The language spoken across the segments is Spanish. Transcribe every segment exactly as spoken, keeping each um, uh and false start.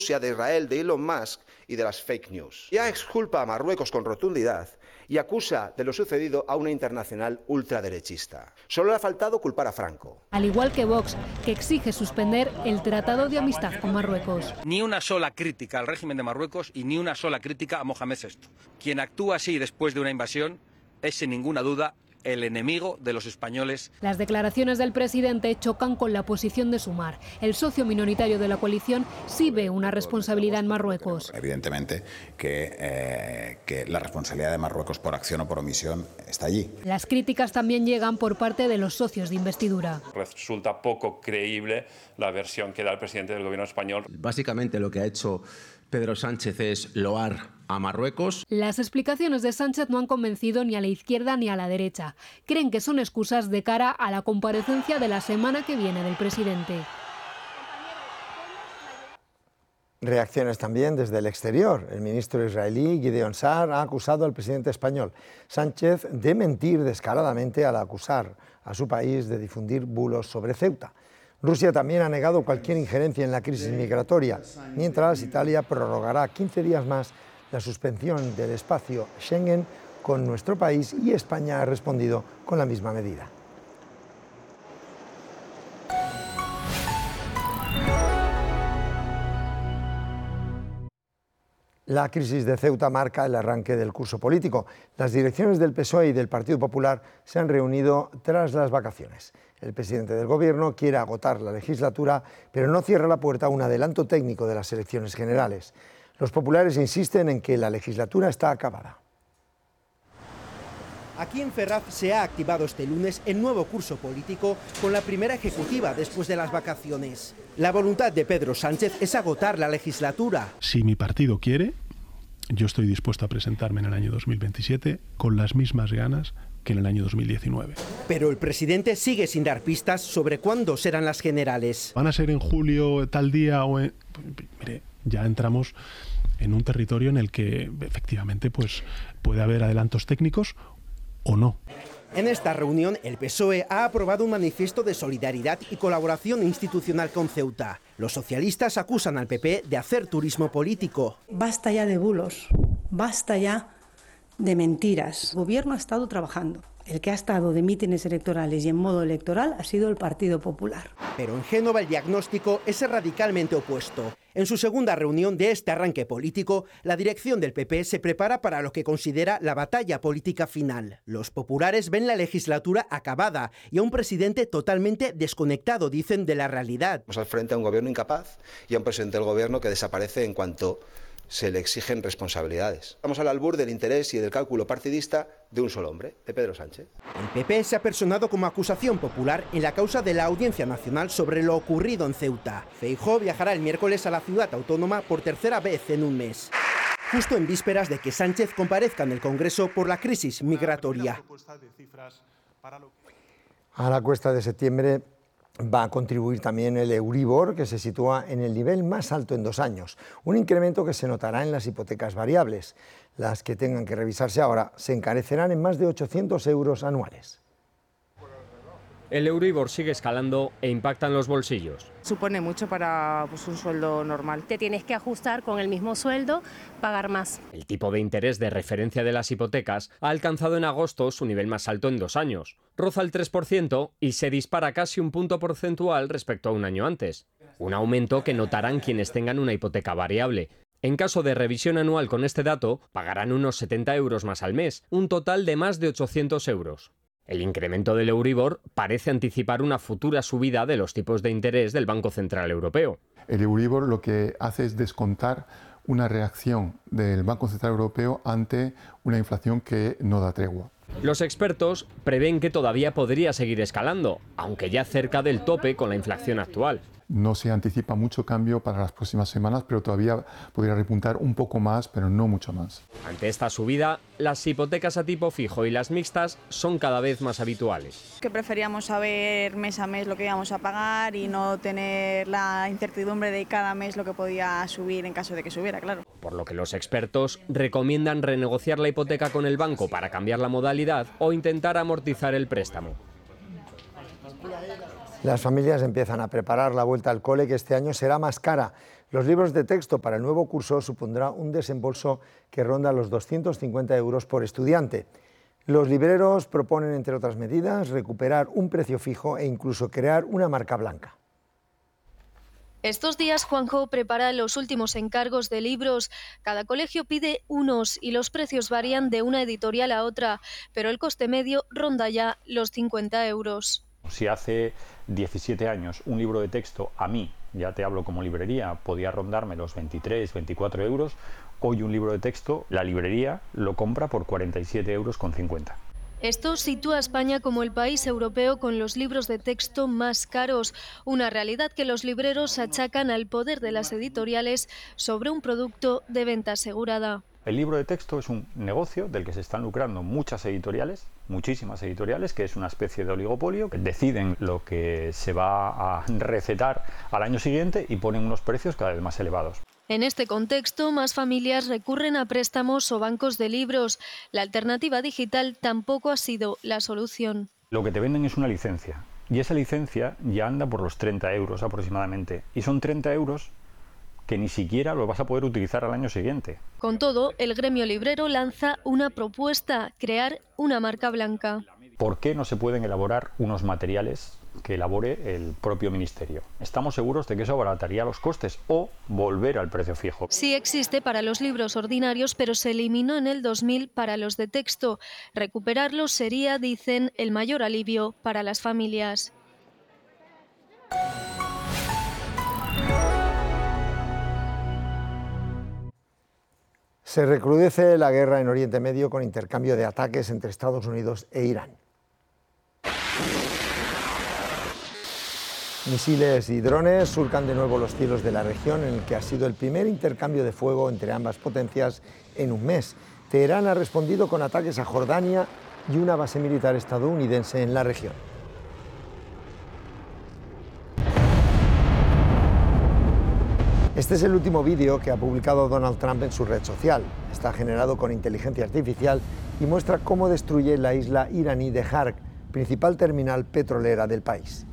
de Israel, de Elon Musk y de las fake news. Ya exculpa a Marruecos con rotundidad y acusa de lo sucedido a una internacional ultraderechista. Solo le ha faltado culpar a Franco. Al igual que Vox, que exige suspender el Tratado de Amistad con Marruecos. Ni una sola crítica al régimen de Marruecos y ni una sola crítica a Mohamed sexto. Quien actúa así después de una invasión es, sin ninguna duda, el enemigo de los españoles. Las declaraciones del presidente chocan con la posición de Sumar. El socio minoritario de la coalición sí ve una responsabilidad en Marruecos. Evidentemente que, eh, que la responsabilidad de Marruecos por acción o por omisión está allí. Las críticas también llegan por parte de los socios de investidura. Resulta poco creíble la versión que da el presidente del gobierno español. Básicamente lo que ha hecho Pedro Sánchez es loar a Marruecos. Las explicaciones de Sánchez no han convencido ni a la izquierda ni a la derecha. Creen que son excusas de cara a la comparecencia de la semana que viene del presidente. Reacciones también desde el exterior. El ministro israelí Gideon Sa'ar ha acusado al presidente español Sánchez de mentir descaradamente al acusar a su país de difundir bulos sobre Ceuta. Rusia también ha negado cualquier injerencia en la crisis migratoria, mientras Italia prorrogará quince días más la suspensión del espacio Schengen con nuestro país y España ha respondido con la misma medida. La crisis de Ceuta marca el arranque del curso político. Las direcciones del P S O E y del Partido Popular se han reunido tras las vacaciones. El presidente del Gobierno quiere agotar la legislatura, pero no cierra la puerta a un adelanto técnico de las elecciones generales. Los populares insisten en que la legislatura está acabada. Aquí en Ferraz se ha activado este lunes el nuevo curso político con la primera ejecutiva después de las vacaciones. La voluntad de Pedro Sánchez es agotar la legislatura. Si mi partido quiere, yo estoy dispuesto a presentarme en el año dos mil veintisiete con las mismas ganas que en el año dos mil diecinueve. Pero el presidente sigue sin dar pistas sobre cuándo serán las generales. ¿Van a ser en julio tal día o en...? Mire, ya entramos en un territorio en el que efectivamente pues, puede haber adelantos técnicos o no. En esta reunión, el P S O E ha aprobado un manifiesto de solidaridad y colaboración institucional con Ceuta. Los socialistas acusan al P P de hacer turismo político. Basta ya de bulos, basta ya de mentiras. El gobierno ha estado trabajando. El que ha estado de mítines electorales y en modo electoral ha sido el Partido Popular. Pero en Génova el diagnóstico es radicalmente opuesto. En su segunda reunión de este arranque político, la dirección del P P se prepara para lo que considera la batalla política final. Los populares ven la legislatura acabada y a un presidente totalmente desconectado, dicen, de la realidad. Estamos al frente a un gobierno incapaz y a un presidente del gobierno que desaparece en cuanto se le exigen responsabilidades. Estamos al albur del interés y del cálculo partidista de un solo hombre, de Pedro Sánchez. El P P se ha personado como acusación popular en la causa de la Audiencia Nacional sobre lo ocurrido en Ceuta. Feijóo viajará el miércoles a la ciudad autónoma por tercera vez en un mes, justo en vísperas de que Sánchez comparezca en el Congreso por la crisis migratoria. A la cuesta de septiembre va a contribuir también el Euribor, que se sitúa en el nivel más alto en dos años, un incremento que se notará en las hipotecas variables. Las que tengan que revisarse ahora se encarecerán en más de ochocientos euros anuales. El Euribor sigue escalando e impacta en los bolsillos. Supone mucho para pues, un sueldo normal. Te tienes que ajustar con el mismo sueldo, pagar más. El tipo de interés de referencia de las hipotecas ha alcanzado en agosto su nivel más alto en dos años. Roza el tres por ciento y se dispara casi un punto porcentual respecto a un año antes. Un aumento que notarán quienes tengan una hipoteca variable. En caso de revisión anual con este dato, pagarán unos setenta euros más al mes, un total de más de ochocientos euros. El incremento del Euribor parece anticipar una futura subida de los tipos de interés del Banco Central Europeo. El Euribor lo que hace es descontar una reacción del Banco Central Europeo ante una inflación que no da tregua. Los expertos prevén que todavía podría seguir escalando, aunque ya cerca del tope con la inflación actual. No se anticipa mucho cambio para las próximas semanas, pero todavía podría repuntar un poco más, pero no mucho más. Ante esta subida, las hipotecas a tipo fijo y las mixtas son cada vez más habituales. Que preferíamos saber mes a mes lo que íbamos a pagar y no tener la incertidumbre de cada mes lo que podía subir en caso de que subiera, claro. Por lo que los expertos recomiendan renegociar la hipoteca con el banco para cambiar la modalidad o intentar amortizar el préstamo. Las familias empiezan a preparar la vuelta al cole, que este año será más cara. Los libros de texto para el nuevo curso supondrá un desembolso que ronda los doscientos cincuenta euros por estudiante. Los libreros proponen, entre otras medidas, recuperar un precio fijo e incluso crear una marca blanca. Estos días Juanjo prepara los últimos encargos de libros. Cada colegio pide unos y los precios varían de una editorial a otra, pero el coste medio ronda ya los cincuenta euros. Si hace diecisiete años un libro de texto a mí, ya te hablo como librería, podía rondarme los veintitrés, veinticuatro euros, hoy un libro de texto, la librería lo compra por cuarenta y siete euros con cincuenta. Esto sitúa a España como el país europeo con los libros de texto más caros, una realidad que los libreros achacan al poder de las editoriales sobre un producto de venta asegurada. El libro de texto es un negocio del que se están lucrando muchas editoriales, muchísimas editoriales, que es una especie de oligopolio, que deciden lo que se va a recetar al año siguiente y ponen unos precios cada vez más elevados. En este contexto, más familias recurren a préstamos o bancos de libros. La alternativa digital tampoco ha sido la solución. Lo que te venden es una licencia, y esa licencia ya anda por los treinta euros aproximadamente, y son treinta euros que ni siquiera lo vas a poder utilizar al año siguiente. Con todo, el gremio librero lanza una propuesta: crear una marca blanca. ¿Por qué no se pueden elaborar unos materiales que elabore el propio ministerio? Estamos seguros de que eso abarataría los costes o volver al precio fijo. Sí existe para los libros ordinarios, pero se eliminó en el dos mil para los de texto. Recuperarlos sería, dicen, el mayor alivio para las familias. Se recrudece la guerra en Oriente Medio con intercambio de ataques entre Estados Unidos e Irán. Misiles y drones surcan de nuevo los cielos de la región, en el que ha sido el primer intercambio de fuego entre ambas potencias en un mes. Teherán ha respondido con ataques a Jordania y una base militar estadounidense en la región. Este es el último vídeo que ha publicado Donald Trump en su red social. Está generado con inteligencia artificial y muestra cómo destruye la isla iraní de Hark, principal terminal petrolera del país.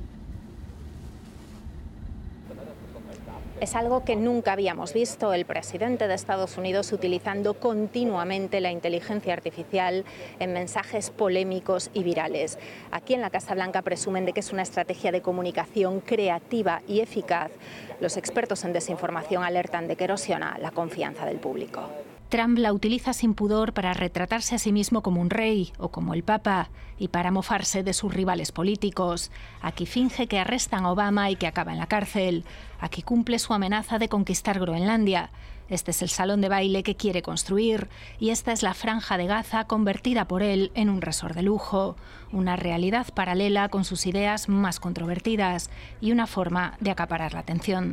Es algo que nunca habíamos visto, el presidente de Estados Unidos utilizando continuamente la inteligencia artificial en mensajes polémicos y virales. Aquí en la Casa Blanca presumen de que es una estrategia de comunicación creativa y eficaz. Los expertos en desinformación alertan de que erosiona la confianza del público. Trump la utiliza sin pudor para retratarse a sí mismo como un rey o como el Papa y para mofarse de sus rivales políticos. Aquí finge que arrestan a Obama y que acaba en la cárcel. Aquí cumple su amenaza de conquistar Groenlandia. Este es el salón de baile que quiere construir y esta es la franja de Gaza convertida por él en un resort de lujo. Una realidad paralela con sus ideas más controvertidas y una forma de acaparar la atención.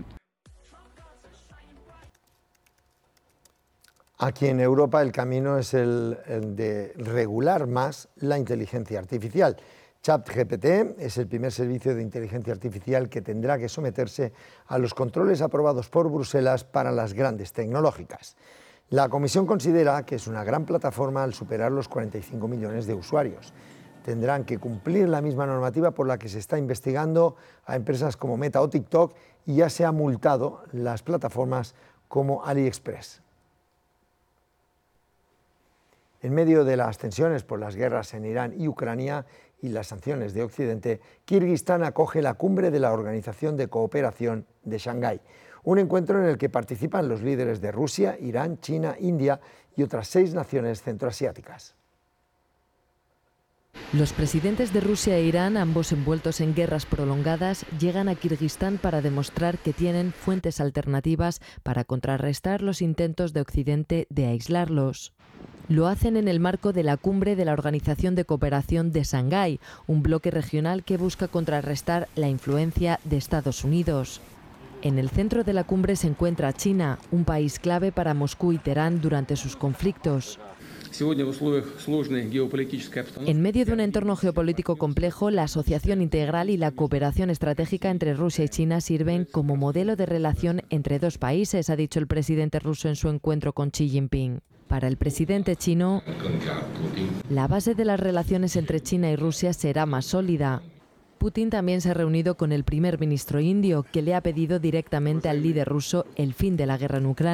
Aquí en Europa el camino es el, el de regular más la inteligencia artificial. ChatGPT es el primer servicio de inteligencia artificial que tendrá que someterse a los controles aprobados por Bruselas para las grandes tecnológicas. La Comisión considera que es una gran plataforma al superar los cuarenta y cinco millones de usuarios. Tendrán que cumplir la misma normativa por la que se está investigando a empresas como Meta o TikTok y ya se ha multado las plataformas como AliExpress. En medio de las tensiones por las guerras en Irán y Ucrania y las sanciones de Occidente, Kirguistán acoge la cumbre de la Organización de Cooperación de Shanghái, un encuentro en el que participan los líderes de Rusia, Irán, China, India y otras seis naciones centroasiáticas. Los presidentes de Rusia e Irán, ambos envueltos en guerras prolongadas, llegan a Kirguistán para demostrar que tienen fuentes alternativas para contrarrestar los intentos de Occidente de aislarlos. Lo hacen en el marco de la cumbre de la Organización de Cooperación de Shanghái, un bloque regional que busca contrarrestar la influencia de Estados Unidos. En el centro de la cumbre se encuentra China, un país clave para Moscú y Teherán durante sus conflictos. En medio de un entorno geopolítico complejo, la asociación integral y la cooperación estratégica entre Rusia y China sirven como modelo de relación entre dos países, ha dicho el presidente ruso en su encuentro con Xi Jinping. Para el presidente chino, la base de las relaciones entre China y Rusia será más sólida. Putin también se ha reunido con el primer ministro indio, que le ha pedido directamente al líder ruso el fin de la guerra en Ucrania.